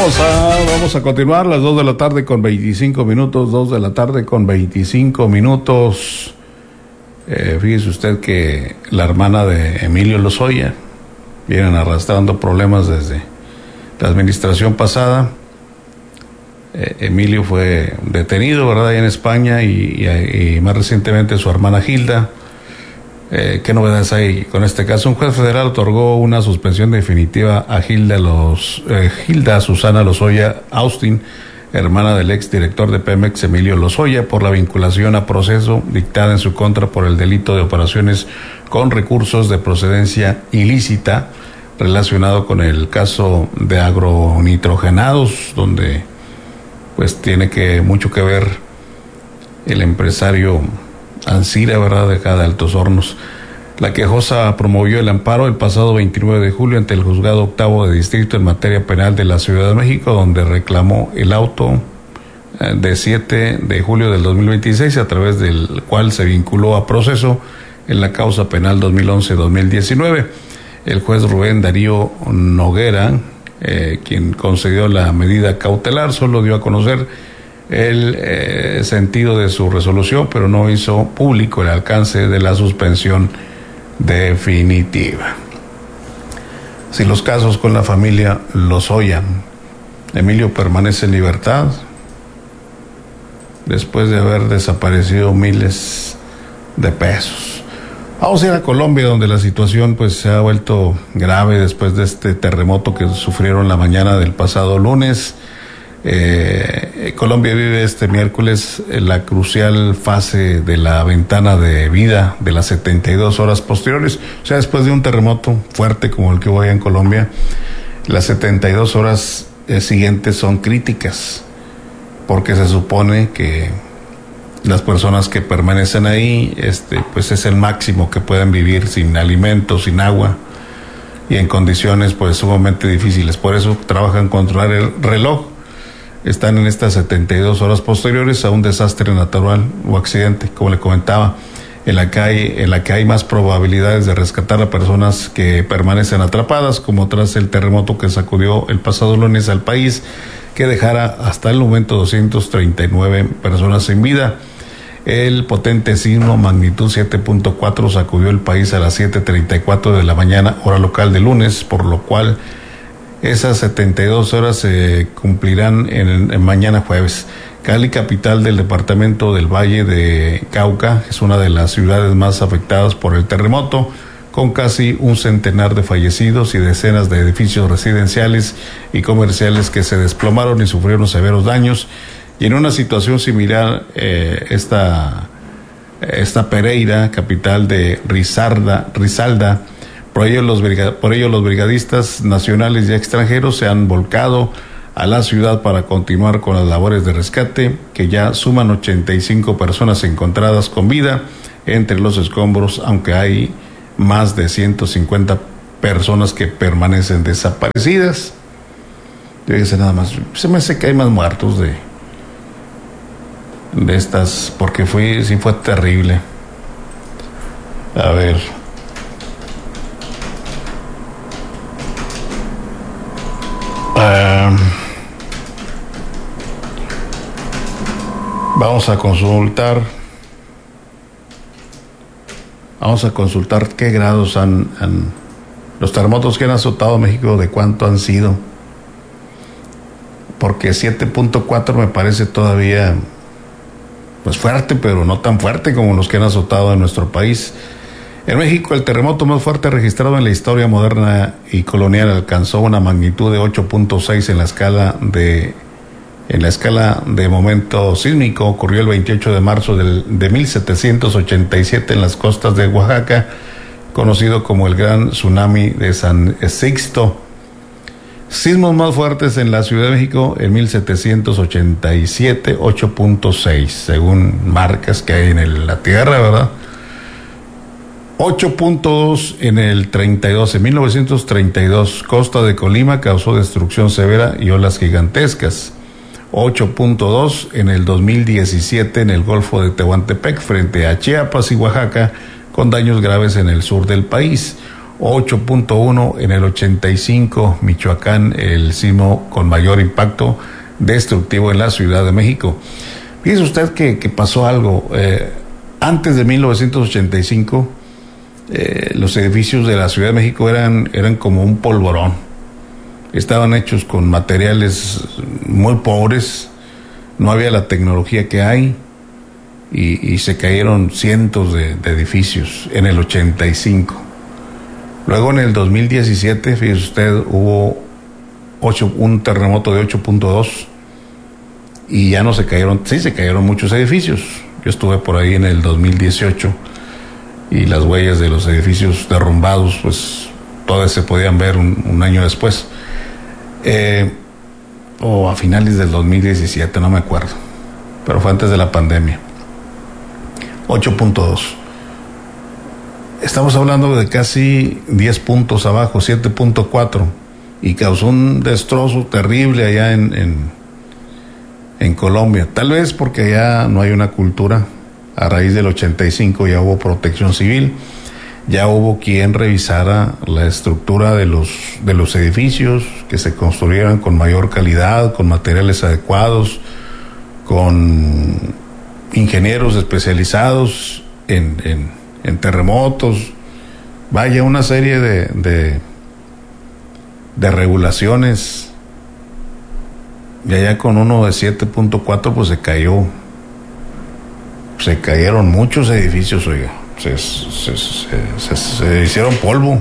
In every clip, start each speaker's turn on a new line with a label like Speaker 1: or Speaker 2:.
Speaker 1: Vamos a continuar, las 2 de la tarde con 25 minutos, 2 de la tarde con 25 minutos. Fíjese usted que la hermana de Emilio Lozoya vienen arrastrando problemas desde la administración pasada. Emilio fue detenido, ¿verdad?, allá en España y más recientemente su hermana Gilda. ¿Qué novedades hay con este caso? Un juez federal otorgó una suspensión definitiva a Gilda Susana Lozoya Austin, hermana del exdirector de Pemex Emilio Lozoya, por la vinculación a proceso dictada en su contra por el delito de operaciones con recursos de procedencia ilícita relacionado con el caso de agronitrogenados, donde pues tiene mucho que ver el empresario Ancira, ¿verdad?, de acá de Altos Hornos. La quejosa promovió el amparo el pasado 29 de julio ante el Juzgado Octavo de Distrito en materia penal de la Ciudad de México, donde reclamó el auto de 7 de julio del 2026, a través del cual se vinculó a proceso en la causa penal 2011-2019. El juez Rubén Darío Noguera, quien concedió la medida cautelar, solo dio a conocer el sentido de su resolución, pero no hizo público el alcance de la suspensión definitiva. Si los casos con la familia Lozoya, Emilio permanece en libertad después de haber desaparecido miles de pesos. Vamos a ir a Colombia, donde la situación pues se ha vuelto grave después de este terremoto que sufrieron la mañana del pasado lunes. Colombia vive este miércoles la crucial fase de la ventana de vida de las 72 horas posteriores. O sea, después de un terremoto fuerte como el que hubo allá en Colombia, las 72 horas siguientes son críticas, porque se supone que las personas que permanecen ahí, pues es el máximo que pueden vivir sin alimentos, sin agua y en condiciones pues sumamente difíciles. Por eso trabajan controlar el reloj. Están en estas 72 horas posteriores a un desastre natural o accidente, como le comentaba, en la que hay más probabilidades de rescatar a personas que permanecen atrapadas, como tras el terremoto que sacudió el pasado lunes al país, que dejara hasta el momento 239 personas sin vida. El potente sismo magnitud 7.4 sacudió el país a las 7:34 de la mañana, hora local de lunes, por lo cual esas 72 horas se cumplirán en mañana jueves. Cali, capital del departamento del Valle de Cauca, es una de las ciudades más afectadas por el terremoto, con casi un centenar de fallecidos y decenas de edificios residenciales y comerciales que se desplomaron y sufrieron severos daños. Y en una situación similar, esta Pereira, capital de Risaralda. Por ello los brigadistas nacionales y extranjeros se han volcado a la ciudad para continuar con las labores de rescate, que ya suman 85 personas encontradas con vida entre los escombros, aunque hay más de 150 personas que permanecen desaparecidas. Fíjense nada más, se me hace que hay más muertos de estas, porque sí fue terrible. A ver. Vamos a consultar qué grados han los terremotos que han azotado México, de cuánto han sido, porque 7.4 me parece todavía pues fuerte, pero no tan fuerte como los que han azotado en nuestro país. En México, el terremoto más fuerte registrado en la historia moderna y colonial alcanzó una magnitud de 8.6 en la escala de momento sísmico. Ocurrió el 28 de marzo de 1787 en las costas de Oaxaca, conocido como el Gran Tsunami de San Sixto. Sismos más fuertes en la Ciudad de México en 1787, 8.6, según marcas que hay en la tierra, ¿verdad? 8.2 en el 32, en 1932, costa de Colima causó destrucción severa y olas gigantescas. 8.2 en el 2017 en el Golfo de Tehuantepec, frente a Chiapas y Oaxaca, con daños graves en el sur del país. 8.1 en el 85, Michoacán, el sismo con mayor impacto destructivo en la Ciudad de México. Fíjese usted que pasó algo. Antes de 1985, los edificios de la Ciudad de México eran como un polvorón. Estaban hechos con materiales muy pobres, no había la tecnología que hay, y se cayeron cientos de edificios en el 85. Luego en el 2017, fíjese usted, hubo un terremoto de 8.2 y ya no se cayeron, sí se cayeron muchos edificios. Yo estuve por ahí en el 2018 y las huellas de los edificios derrumbados, pues todas se podían ver un año después. O a finales del 2017, no me acuerdo, pero fue antes de la pandemia. 8.2. Estamos hablando de casi 10 puntos abajo, 7.4, y causó un destrozo terrible allá en Colombia. Tal vez porque allá no hay una cultura. A raíz del 85 ya hubo protección civil, ya hubo quien revisara la estructura de los edificios, que se construyeran con mayor calidad, con materiales adecuados, con ingenieros especializados en terremotos. Vaya, una serie de regulaciones. Y allá con uno de 7.4 pues se cayeron muchos edificios, oiga. Se hicieron polvo.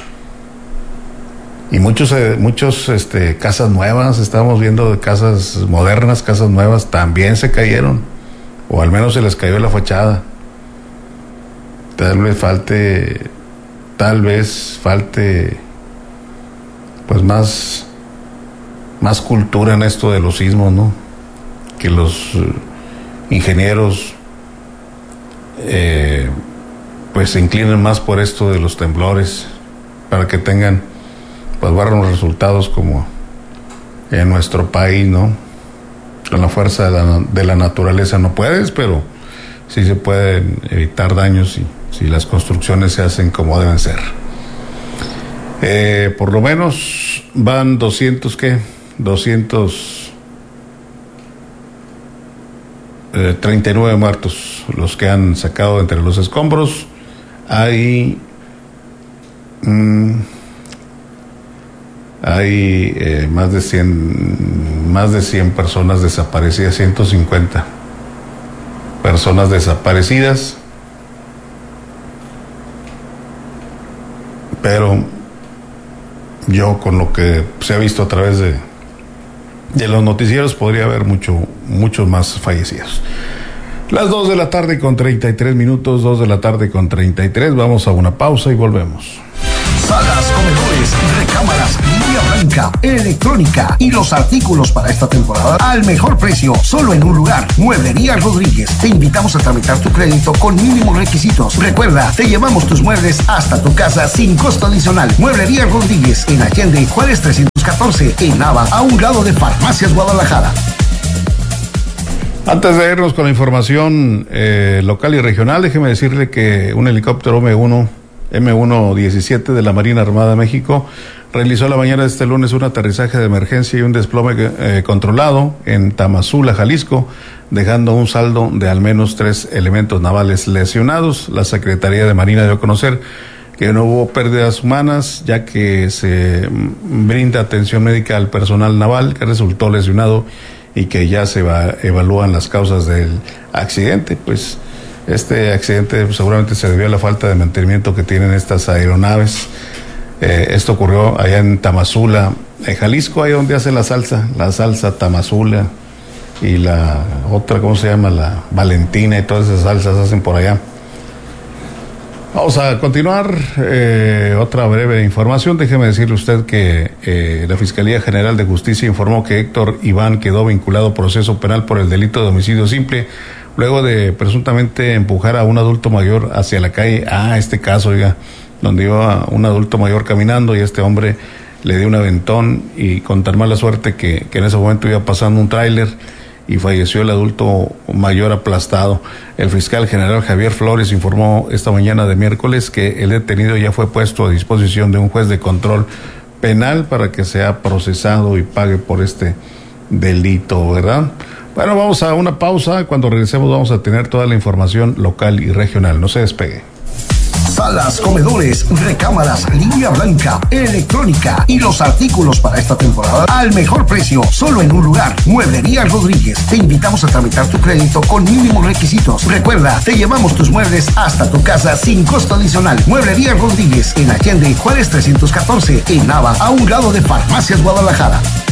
Speaker 1: Y muchos casas nuevas, estamos viendo casas modernas, casas nuevas, también se cayeron, o al menos se les cayó la fachada. Tal vez falte pues más cultura en esto de los sismos, ¿no? Que los ingenieros pues se inclinen más por esto de los temblores, para que tengan pues buenos resultados como en nuestro país, ¿no? Con la fuerza de la naturaleza no puedes, pero sí se pueden evitar daños si las construcciones se hacen como deben ser. Por lo menos van 239 muertos los que han sacado entre los escombros. Hay más de 100 personas desaparecidas, 150 personas desaparecidas, pero yo, con lo que se ha visto a través de los noticieros, podría haber muchos más fallecidos. Las 2 de la tarde con 33 minutos, 2 de la tarde con 33, vamos a una pausa y volvemos.
Speaker 2: Salas, comedores, recámaras, línea blanca, electrónica y los artículos para esta temporada al mejor precio, solo en un lugar. Mueblería Rodríguez. Te invitamos a tramitar tu crédito con mínimos requisitos. Recuerda, te llevamos tus muebles hasta tu casa sin costo adicional. Mueblería Rodríguez, en Allende, Juárez 314, en Nava, a un lado de Farmacias Guadalajara.
Speaker 1: Antes de irnos con la información local y regional, déjeme decirle que un helicóptero M117 de la Marina Armada de México realizó la mañana de este lunes un aterrizaje de emergencia y un desplome controlado en Tamazula, Jalisco, dejando un saldo de al menos 3 elementos navales lesionados. La Secretaría de Marina dio a conocer que no hubo pérdidas humanas, ya que se brinda atención médica al personal naval que resultó lesionado y que ya se evalúan las causas del accidente. Pues este accidente seguramente se debió a la falta de mantenimiento que tienen estas aeronaves. Esto ocurrió allá en Tamazula, en Jalisco, ahí donde hacen la salsa Tamazula, y la otra, ¿cómo se llama? La Valentina, y todas esas salsas hacen por allá. Vamos a continuar. Otra breve información. Déjeme decirle usted que la Fiscalía General de Justicia informó que Héctor Iván quedó vinculado a proceso penal por el delito de homicidio simple, luego de presuntamente empujar a un adulto mayor hacia la calle. Este caso, oiga, donde iba un adulto mayor caminando y este hombre le dio un aventón, y con tan mala suerte que en ese momento iba pasando un tráiler y falleció el adulto mayor aplastado. El fiscal general Javier Flores informó esta mañana de miércoles que el detenido ya fue puesto a disposición de un juez de control penal para que sea procesado y pague por este delito, ¿verdad? Bueno, vamos a una pausa. Cuando regresemos vamos a tener toda la información local y regional. No se despegue.
Speaker 2: Salas, comedores, recámaras, línea blanca, electrónica y los artículos para esta temporada al mejor precio, solo en un lugar. Mueblería Rodríguez. Te invitamos a tramitar tu crédito con mínimos requisitos. Recuerda, te llevamos tus muebles hasta tu casa sin costo adicional. Mueblería Rodríguez en Allende, Juárez 314, en Nava, a un lado de Farmacias Guadalajara.